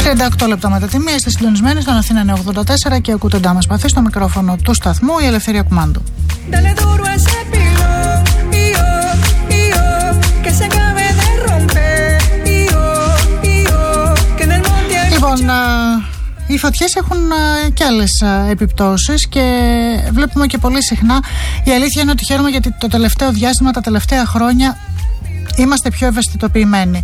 38 λεπτά μετά τη μία, είστε συντονισμένοι στον Αθήνα 94 και ακούτε Ντάμα Σπαθή στο μικρόφωνο του σταθμού, η Ελευθερία Κουμάντου. Λοιπόν, οι φωτιές έχουν και άλλες επιπτώσεις και βλέπουμε και πολύ συχνά. Η αλήθεια είναι ότι χαίρομαι γιατί το τελευταίο διάστημα, τα τελευταία χρόνια είμαστε πιο ευαισθητοποιημένοι.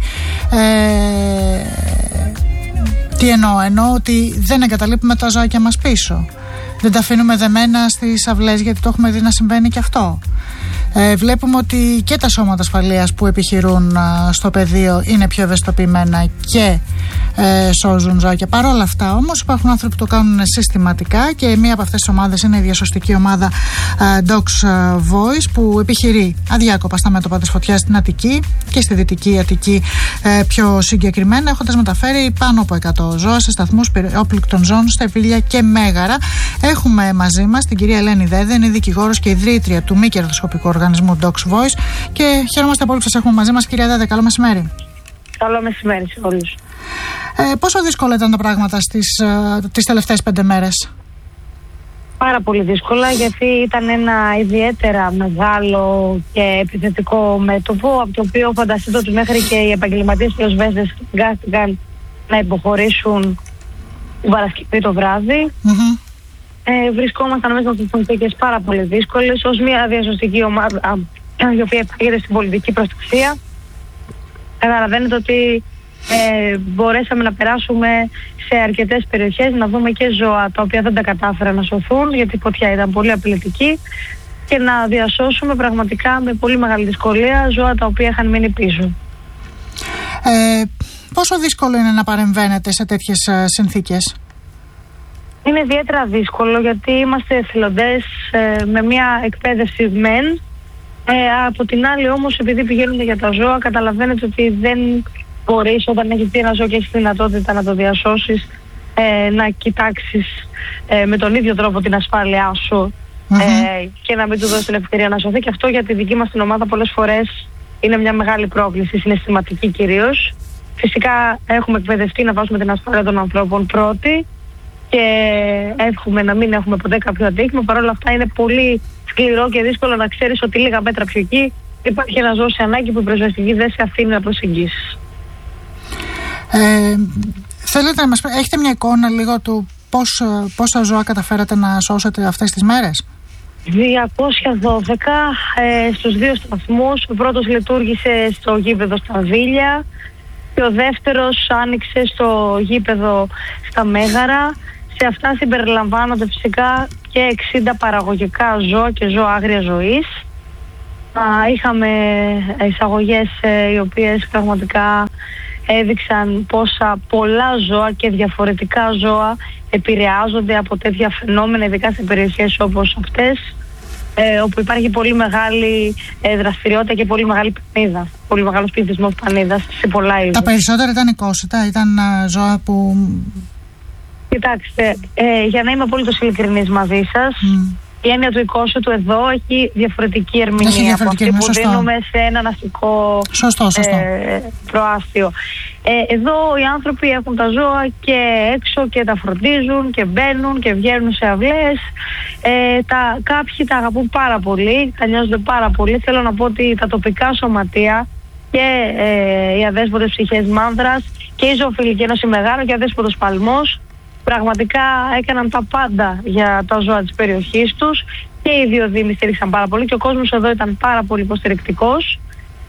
Τι εννοώ ότι δεν εγκαταλείπουμε τα ζωάκια μας πίσω. Δεν τα αφήνουμε δεμένα στις αυλές γιατί το έχουμε δει να συμβαίνει και αυτό. Βλέπουμε ότι και τα σώματα ασφαλείας που επιχειρούν στο πεδίο είναι πιο ευαισθητοποιημένα και σώζουν ζώα. Και παρόλα αυτά όμως υπάρχουν άνθρωποι που το κάνουν συστηματικά και μία από αυτές τις ομάδες είναι η διασωστική ομάδα Dogs Voice, που επιχειρεί αδιάκοπα στα μέτωπα της φωτιάς στην Αττική και στη Δυτική Αττική πιο συγκεκριμένα, έχοντας μεταφέρει πάνω από 100 ζώα σε σταθμούς όπληκτων ζώων στα Βίλια και Μέγαρα. Έχουμε μαζί μας την κυρία Ελένη Δέδε, είναι δικηγόρος και ιδρύτρια του μη κερδοσκοπικού οργανισμού Dogs Voice και χαιρόμαστε πολύ που σας έχουμε μαζί μας, κυρία Δέδε. Καλό μεσημέρι. Καλό μεσημέρι σε όλους. Πόσο δύσκολα ήταν τα πράγματα τις τελευταίες 5 μέρες? Πάρα πολύ δύσκολα, γιατί ήταν ένα ιδιαίτερα μεγάλο και επιθετικό μέτωπο, από το οποίο φανταστείτε ότι μέχρι και οι επαγγελματίες πυροσβέστες αναγκάστηκαν να υποχωρήσουν την Παρασκευή το βράδυ. Βρισκόμασταν μέσα στις συνθήκες πάρα πολύ δύσκολες, ως μια διασωστική ομάδα η οποία επάγεται στην πολιτική προστασία. Καταλαβαίνετε ότι μπορέσαμε να περάσουμε σε αρκετές περιοχές, να δούμε και ζώα τα οποία δεν τα κατάφεραν να σωθούν γιατί η φωτιά ήταν πολύ απειλητική, και να διασώσουμε πραγματικά με πολύ μεγάλη δυσκολία ζώα τα οποία είχαν μείνει πίσω. Πόσο δύσκολο είναι να παρεμβαίνετε σε τέτοιες συνθήκες? Είναι ιδιαίτερα δύσκολο, γιατί είμαστε εθελοντές με μια εκπαίδευση μεν. Από την άλλη όμως, επειδή πηγαίνουν για τα ζώα, καταλαβαίνετε ότι δεν μπορείς, όταν έχεις δει ένα ζώο και έχεις δυνατότητα να το διασώσεις, να κοιτάξεις με τον ίδιο τρόπο την ασφάλειά σου και να μην του δώσεις την ευκαιρία να σωθεί. Και αυτό για τη δική μας την ομάδα πολλές φορές είναι μια μεγάλη πρόκληση, συναισθηματική κυρίως. Φυσικά έχουμε εκπαιδευτεί να βάζουμε την ασφάλεια των ανθρώπων πρώτη και εύχομαι να μην έχουμε ποτέ κάποιο ατύχημα. Παρ' όλα αυτά είναι πολύ σκληρό και δύσκολο να ξέρεις ότι λίγα μέτρα πιο εκεί υπάρχει ένα ζώο σε ανάγκη που η πυροσβεστική δεν σε αφήνει να προσεγγίσεις. Θέλετε να μας έχετε μια εικόνα λίγο του πόσα ζώα καταφέρατε να σώσετε αυτές τις μέρες? 212 στους 2 σταθμούς. Ο πρώτος λειτουργήσε στο γήπεδο στα Βίλια και ο δεύτερος άνοιξε στο γήπεδο στα Μέγαρα. Σε αυτά συμπεριλαμβάνονται φυσικά και 60 παραγωγικά ζώα και ζώα άγριας ζωής. Είχαμε εισαγωγές οι οποίες πραγματικά έδειξαν πόσα πολλά ζώα και διαφορετικά ζώα επηρεάζονται από τέτοια φαινόμενα, ειδικά σε περιοχές όπως αυτές, όπου υπάρχει πολύ μεγάλη δραστηριότητα και πολύ μεγάλη πανίδα, πολύ μεγάλος πληθυσμός πανίδας σε πολλά είδη. Τα περισσότερα ήταν οικόσιτα, ήταν ζώα που... Κοιτάξτε, για να είμαι απόλυτος ειλικρινής μαζί σας, η έννοια του οικόσιτου εδώ έχει διαφορετική ερμηνεία από αυτή που δίνουμε σε έναν αστικό προάστιο. Εδώ οι άνθρωποι έχουν τα ζώα και έξω και τα φροντίζουν και μπαίνουν και βγαίνουν σε αυλές. Κάποιοι τα αγαπούν πάρα πολύ, τα νοιάζονται πάρα πολύ. Θέλω να πω ότι τα τοπικά σωματεία και οι Αδέσποτες Ψυχές Μάνδρας και η Ζωοφιλική Ένωση Μεγάρου και Αδέσποτος Παλμός πραγματικά έκαναν τα πάντα για τα ζώα της περιοχής τους, και οι δύο δήμοι στήριξαν πάρα πολύ και ο κόσμος εδώ ήταν πάρα πολύ υποστηρικτικός.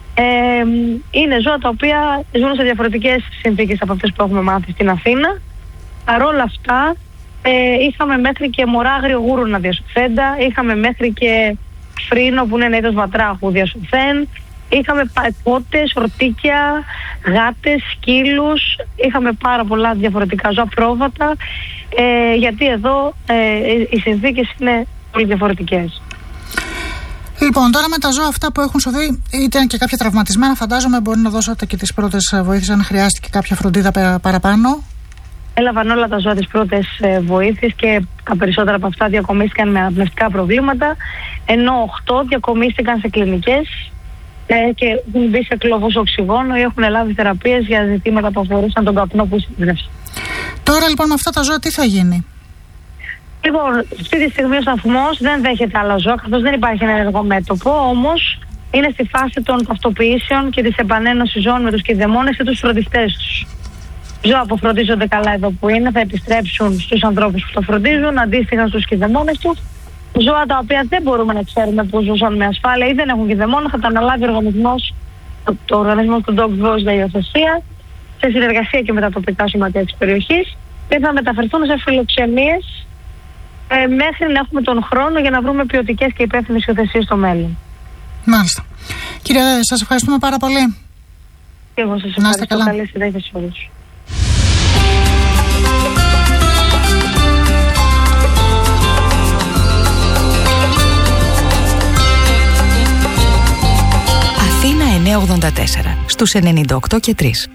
Είναι ζώα τα οποία ζουν σε διαφορετικές συνθήκες από αυτές που έχουμε μάθει στην Αθήνα. Παρ' όλα αυτά είχαμε μέχρι και μωρά αγριογούρουνα διασωθέντα, είχαμε μέχρι και φρύνο που είναι ένα είδος βατράχου διασωθέν, είχαμε πότες, ορτίκια, γάτες, σκύλους, είχαμε πάρα πολλά διαφορετικά ζώα, πρόβατα, γιατί εδώ οι συνθήκες είναι πολύ διαφορετικές. Λοιπόν, τώρα με τα ζώα αυτά που έχουν σωθεί, ήταν και κάποια τραυματισμένα, φαντάζομαι μπορεί να δώσετε και τις πρώτες βοήθειες αν χρειάστηκε κάποια φροντίδα παραπάνω. Έλαβαν όλα τα ζώα τις πρώτες βοήθειες και τα περισσότερα από αυτά διακομίστηκαν με αναπνευστικά προβλήματα, ενώ 8 διακομίστηκαν σε κλινικές και έχουν μπει σε κλωβούς οξυγόνο ή έχουν λάβει θεραπείες για ζητήματα που αφορούσαν τον καπνό που συνδρεύσει. Τώρα λοιπόν με αυτά τα ζώα τι θα γίνει? Λοιπόν, αυτή τη στιγμή ο σταθμός δεν δέχεται άλλα ζώα, καθώς δεν υπάρχει ένα ενεργό μέτωπο, όμως είναι στη φάση των ταυτοποιήσεων και της επανένωσης ζώων με τους κηδεμόνες και τους φροντιστές τους. Ζώα που φροντίζονται καλά εδώ που είναι θα επιστρέψουν στους ανθρώπους που τα φροντίζουν, αντίστοιχα στους κηδεμόνες τους. Ζώα τα οποία δεν μπορούμε να ξέρουμε που ζούσαν με ασφάλεια ή δεν έχουν κηδεμόνα, θα τα αναλάβει ο οργανισμός του Dog Voice για υιοθεσία, σε συνεργασία και με τα τοπικά σωματεία της περιοχής, και θα μεταφερθούν σε φιλοξενίες μέχρι να έχουμε τον χρόνο για να βρούμε ποιοτικές και υπεύθυνες υιοθεσίες στο μέλλον. Μάλιστα. Κύριε Δέδε, σας ευχαριστούμε πάρα πολύ. Και εγώ σας ευχαριστώ. Καλή συνέχεια σε όλους. Αθήνα 984 στους 98 και 3.